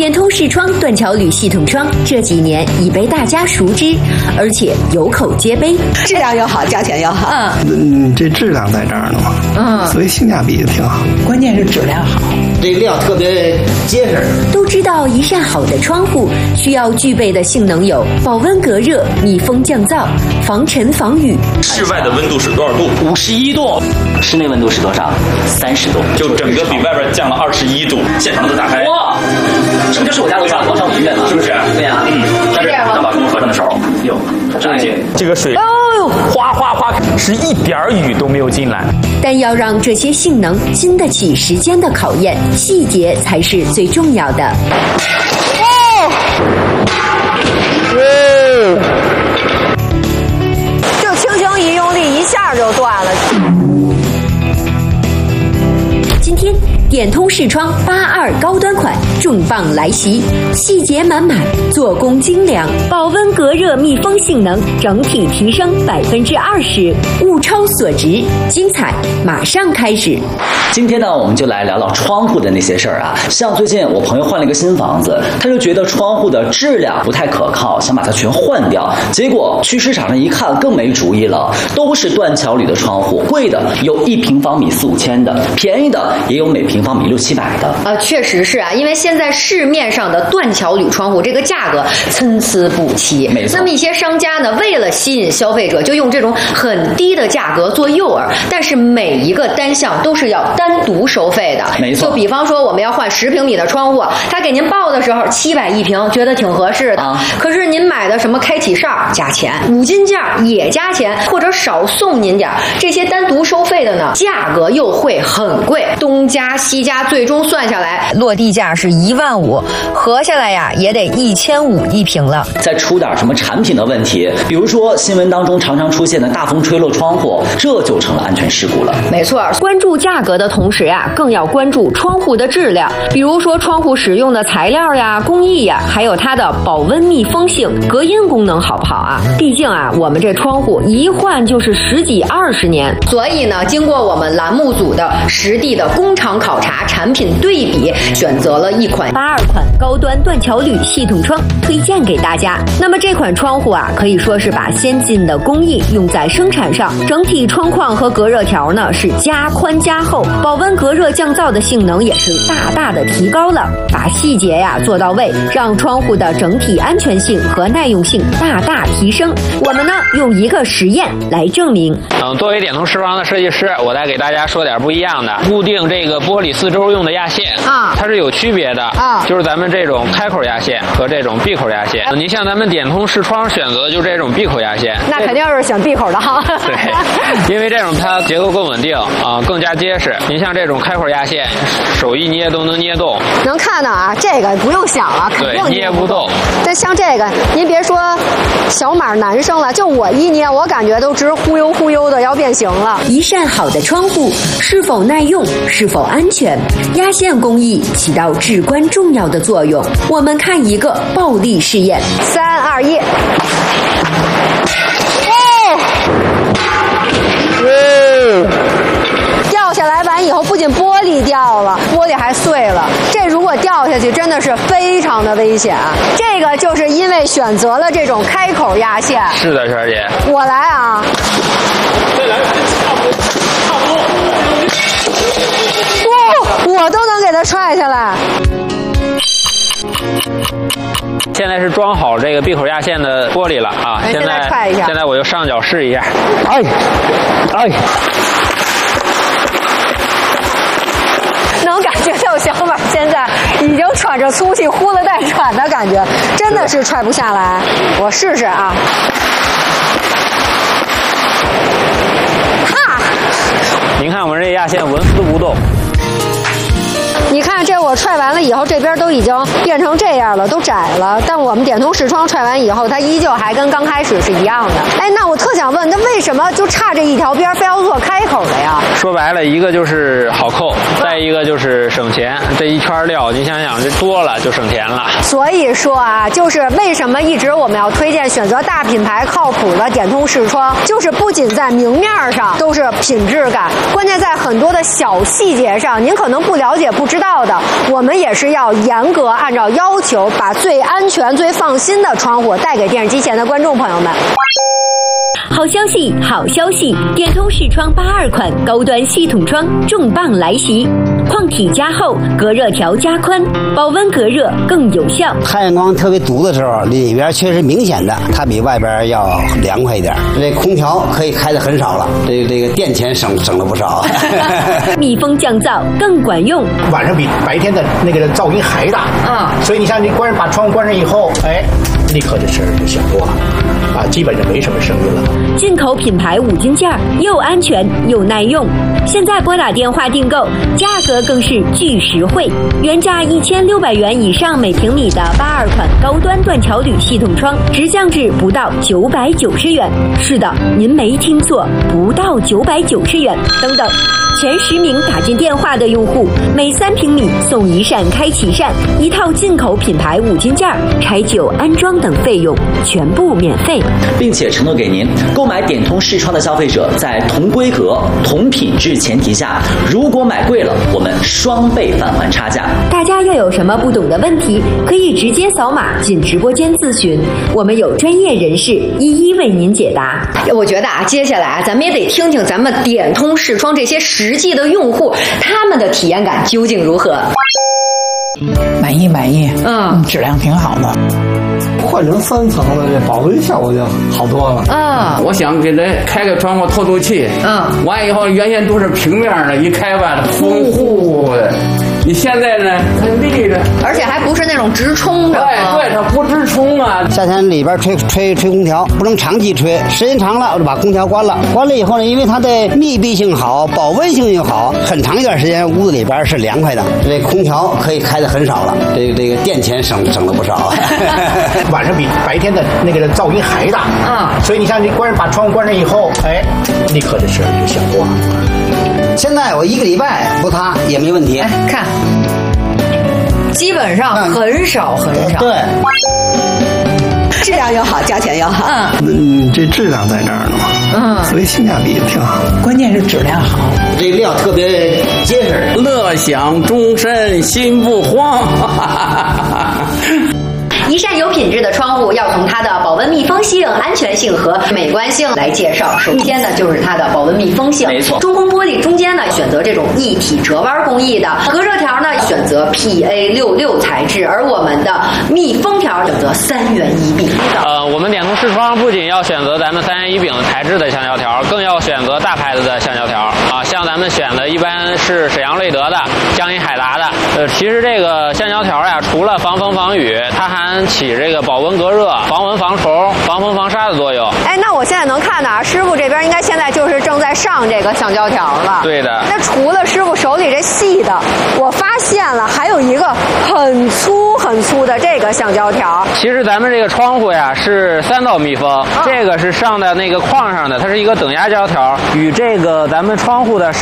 点通视窗断桥铝系统窗这几年已被大家熟知，而且有口皆碑， 质量又好，价钱又好。 这质量在这儿呢嘛，所以性价比也挺好。 关键是质量好， 这料特别结实。 都知道一扇好的窗户需要具备的性能有保温隔热、密封降噪、防尘防雨。 室外的温度是多少度？51度。 室内温度是多少？30度。 就整个比外边降了21度。现场都打开。 哇，这不就是我家楼上广场音乐吗？ 是不是？ 对呀， 但是当把钟合上的时候，哟，这个水，哗哗哗，是一点雨都没有进来。 但要让这些性能经得起时间的考验，细节才是最重要的。 就轻轻一用力，一下就断了。 今天点通视窗82高端款重磅来袭，细节满满，做工精良，保温隔热密封性能整体提升20%，物超所值。精彩马上开始。 今天呢，我们就来聊聊窗户的那些事儿啊。像最近我朋友换了一个新房子，他就觉得窗户的质量不太可靠，想把它全换掉。结果去市场上一看，更没主意了，都是断桥铝的窗户，贵的有1平方米4、5千的，便宜的也有每平方米6、700的。 确实是啊，因为现在市面上的断桥铝窗户这个价格参差不齐。 没错。 那么一些商家呢，为了吸引消费者，就用这种很低的价格做诱饵，但是每一个单项都是要单独收费的。 没错。 就比方说我们要换10平米的窗户，他给您报的时候700一平，觉得挺合适的。可是您买的什么开启哨加钱，5金件也加钱，或者少送您点，这些单独收费的呢，价格又会很贵，东加西加，最终算下来落地价是15000，合下来呀也得1500一平了。 再出点什么产品的问题，比如说新闻当中常常出现的大风吹漏窗户，这就成了安全事故了。 没错，关注价格的同时呀，更要关注窗户的质量，比如说窗户使用的材料呀、工艺呀，还有它的保温密封性、隔音功能好不好啊？毕竟啊，我们这窗户一换就是10几20年，所以呢，经过我们栏目组的实地的工厂考察、产品对比，选择了一款 82款高端断桥铝系统窗推荐给大家。那么这款窗户啊，可以说是把先进的工艺用在生产上，整体窗框和隔热条呢是加宽加厚，保温隔热降噪的性能也是大大的提高了，把细节呀做到位，让窗户的整体安全性和耐用性大大提升。我们呢用一个实验来证明。 作为点通视窗的设计师，我再给大家说点不一样的。固定这个玻璃4周用的压线啊，它是有区别的啊，就是咱们这种开口压线和这种闭口压线。你像咱们点通视窗选择的就是这种闭口压线， 那肯定是选闭口的哈。 对，因为这种它结构更稳定啊，更加结实。您像这种开口压线，手一捏都能捏动。 能看到啊，这个不用想了，肯定捏不动。 这像这个，您别说小码男生了，就我一捏，我感觉都直忽悠忽悠的要变形了。 一扇好的窗户是否耐用，是否安全，压线工艺起到至关重要的作用。我们看一个暴力试验 ，3、2、1。掉下来完以后，不仅玻璃掉了，玻璃还碎了。这如果掉下去，真的是非常的危险。这个就是因为选择了这种开口压线。 是的，圈姐。 我来啊。 再来，差不多。 我都能给它踹下来。 现在是装好这个闭口压线的玻璃了啊！现在踹一下。 现在我就上脚试一下。 能感觉到小马现在已经喘着粗气，呼了带喘的感觉，真的是踹不下来。我试试啊。哈！ 您看我们这压线纹丝不动。 你看这我踹完了以后，这边都已经变成这样了，都窄了。但我们点通视窗踹完以后，它依旧还跟刚开始是一样的。哎，那我特想问，那为什么就差这一条边非要做开口的呀？ 说白了，一个就是好扣，再一个就是省钱。这一圈料，你想想，这多了就省钱了。 所以说啊，就是为什么一直我们要推荐选择大品牌靠谱的点通视窗，就是不仅在明面上都是品质感，关键在很多的小细节上，您可能不了解不知道的， 的，我们也是要严格按照要求，把最安全、最放心的窗户带给电视机前的观众朋友们。 好消息，好消息！电通视窗82款高端系统窗重磅来袭，矿体加厚，隔热条加宽，保温隔热更有效。 太阳光特别毒的时候，里边确实明显的它比外边要凉快一点。这空调可以开的很少了，这个电钱省了不少。 密封降噪更管用， 晚上比白天的那个噪音还大所以你像你把窗户关上以后，立刻这声就小多了基本上没什么声音了。 进口品牌5金件，又安全又耐用。现在拨打电话订购，价格更是巨实惠，原价1600元以上每平米的82款高端断桥铝系统窗，直降至不到990元。是的，您没听错，不到990元。等等，前10名打进电话的用户，每3平米送1扇开启扇，1套进口品牌5金件，拆旧安装等费用全部免费， 并且承诺给您，购买点通视窗的消费者，在同规格、同品质前提下，如果买贵了，我们双倍返还差价。 大家要有什么不懂的问题，可以直接扫码进直播间咨询，我们有专业人士一一为您解答。 我觉得接下来咱们也得听听咱们点通视窗这些实际的用户，他们的体验感究竟如何？ 满意，质量挺好的。 换成3层的，这保温效果就好多了。 我想给它开个窗户透透气。完以后原先都是平面的，一开吧，风呼的。你现在呢，它立着， 而且还不是那种直冲着。 对，它不直冲啊。 夏天里边吹空调，不能长期吹，时间长了我就把空调关了。关了以后呢，因为它的密闭性好，保温性又好，很长一段时间屋子里边是凉快的。这空调可以开的很少了，这个电钱省了不少。 晚上比白天的那个噪音还大所以你像你把窗户关上以后，立刻这声就小多了。 现在我1个礼拜不擦也没问题。 看，基本上很少。 对， 质量又好，价钱又好。 这质量在这儿呢嘛，所以性价比挺好。 关键是质量好， 这料特别结实， 乐享终身心不慌。 一扇有品质的窗户要从它的保温密封性、安全性和美观性来介绍。首先呢，就是它的保温密封性。 没错， 中空玻璃中间呢选择这种一体折弯工艺的，隔热条呢选择 PA66 材质，而我们的密封条选择3元一柄。 我们点通视窗不仅要选择咱们3元一柄材质的橡胶条，更要选择大牌子的橡胶条像咱们选的一般是沈阳瑞德的、江阴海达的。其实这个橡胶条呀，除了防风防雨，它还起这个保温隔热、防蚊防虫、防风防沙的作用。 那我现在能看到师傅这边应该现在就是正在上这个橡胶条了。 对的。 那除了师傅手里这细的，我发现了还有一个很粗的这个橡胶条。 其实咱们这个窗户呀是3道密封，这个是上的那个框上的，它是一个等压胶条，与这个咱们窗户的